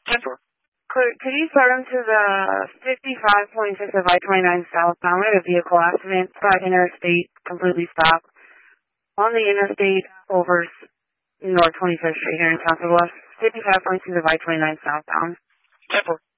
Sure. Could you start him to the 55.6 of I-29 southbound? We had a vehicle accident, got interstate, completely stopped. On the interstate over North 25th Street here in South West, 55.6 of I-29 southbound. Sure.